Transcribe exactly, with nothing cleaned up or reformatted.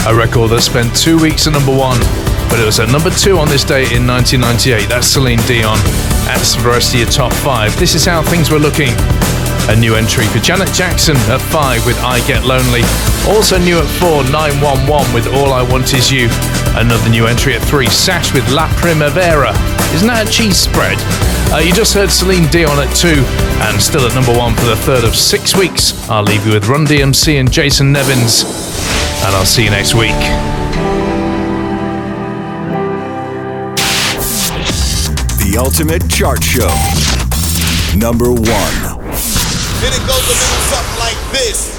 A record that spent two weeks at number one, but it was at number two on this day in nineteen ninety-eight. That's Celine Dion. That's the rest of your top five. This is how things were looking. A new entry for Janet Jackson at five with I Get Lonely. Also new at four, nine one one with All I Want Is You. Another new entry at three, Sash with La Primavera. Isn't that a cheese spread? Uh, you just heard Celine Dion at two, and still at number one for the third of six weeks. I'll leave you with Run D M C and Jason Nevins, and I'll see you next week. The Ultimate Chart Show. Number one. Then it goes a little something like this.